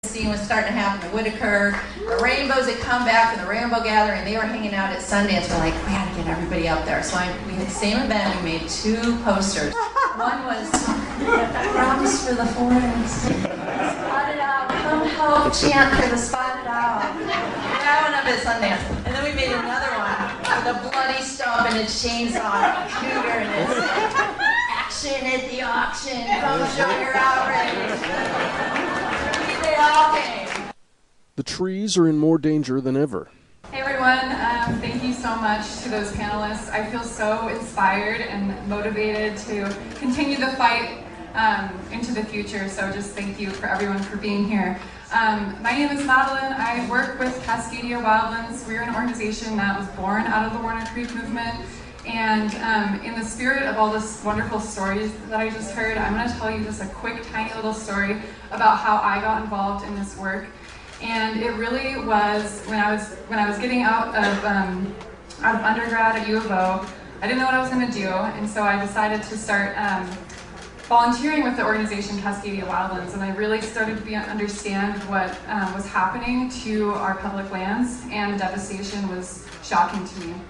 scene was starting to happen in Whitaker. The Rainbows had come back from the Rainbow Gathering. They were hanging out at Sundance. We're like, we had to get everybody up there. So we had the same event. We made 2 posters. One was, promise for the forest. Spotted owl, come help chant for the spotted owl. That one up at Sundance. And then we made another one with a bloody stump and a chainsaw and a computer and it's action at the auction. Come show your outrage. They all came. The trees are in more danger than ever. Hey everyone, thank you so much to those panelists. I feel so inspired and motivated to continue the fight into the future, so just thank you for everyone for being here. My name is Madeline. I work with Cascadia Wildlands. We're an organization that was born out of the Warner Creek movement, and in the spirit of all this wonderful stories that I just heard, I'm going to tell you just a quick tiny little story about how I got involved in this work. And it really was when I was getting out of undergrad at U of O. I didn't know what I was going to do, and so I decided to start volunteering with the organization Cascadia Wildlands, and I really started to understand what was happening to our public lands, and the devastation was shocking to me.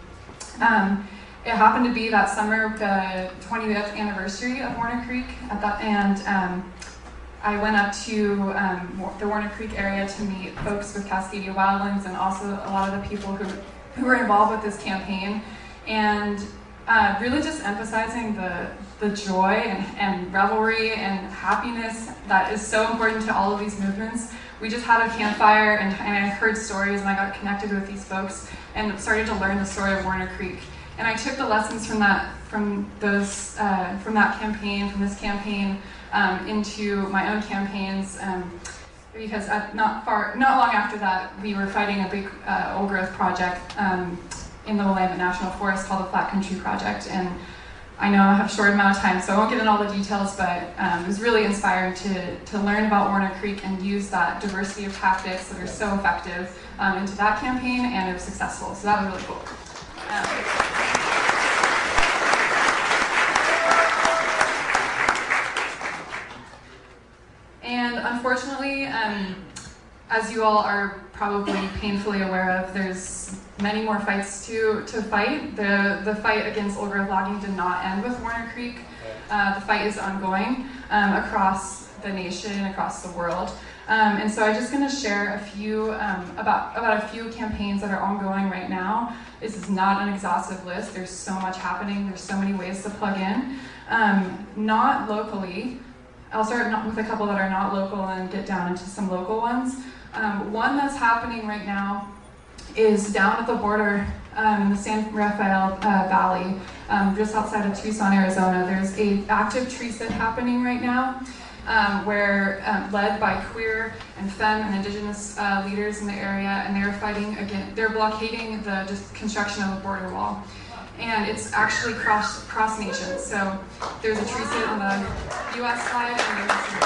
It happened to be that summer, the 25th anniversary of Warner Creek, and I went up to the Warner Creek area to meet folks with Cascadia Wildlands and also a lot of the people who were involved with this campaign, and really just emphasizing the joy and revelry and happiness that is so important to all of these movements. We just had a campfire and I heard stories and I got connected with these folks and started to learn the story of Warner Creek. And I took the lessons from this campaign, into my own campaigns, because not long after that, we were fighting a big old growth project in the Willamette National Forest called the Flat Country Project. And I know I have a short amount of time, so I won't get into all the details, but it was really inspiring to learn about Warner Creek and use that diversity of tactics that are so effective into that campaign, and it was successful. So that was really cool. And unfortunately, as you all are probably painfully aware of, there's many more fights to fight. The fight against old growth logging did not end with Warner Creek. The fight is ongoing across the nation, across the world. And so I'm just going to share a few about a few campaigns that are ongoing right now. This is not an exhaustive list. There's so much happening. There's so many ways to plug in. Not locally. I'll start with a couple that are not local and get down into some local ones. One that's happening right now is down at the border in the San Rafael Valley, just outside of Tucson, Arizona. There's an active tree sit happening right now, where led by queer and femme and indigenous leaders in the area, and they're blockading the construction of a border wall. And it's actually cross nations. So there's a tree sit on the U.S. side and the Mexican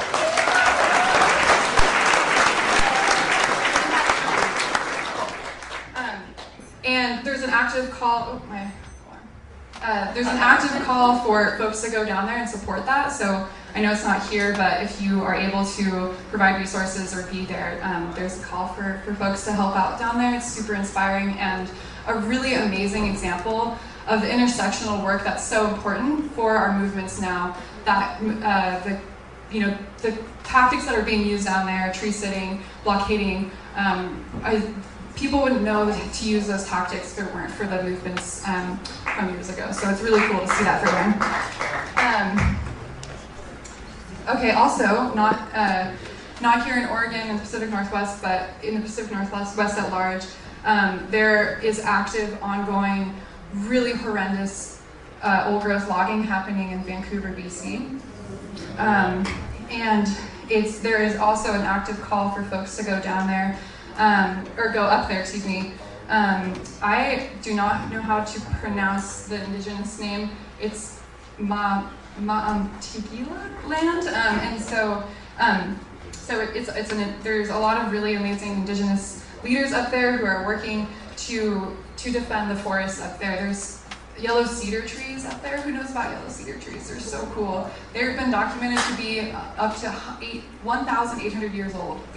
side. And there's an active call. There's an active call for folks to go down there and support that. So I know it's not here, but if you are able to provide resources or be there, there's a call for folks to help out down there. It's super inspiring and a really amazing example of the intersectional work that's so important for our movements now. That the tactics that are being used down there, tree sitting, blockading, people wouldn't know to use those tactics if it weren't for the movements from years ago. So it's really cool to see that for them. Okay, also not here in Oregon in the Pacific Northwest, but in the Pacific Northwest at large. There is active, ongoing, really horrendous old growth logging happening in Vancouver, BC. And there is also an active call for folks to go down there, or go up there, excuse me. I do not know how to pronounce the indigenous name. It's Ma'antigila land, and so there's a lot of really amazing indigenous leaders up there who are working to defend the forests up there. yellow cedar trees up there. Who knows about yellow cedar trees? They're so cool. They've been documented to be up to 1,800 years old.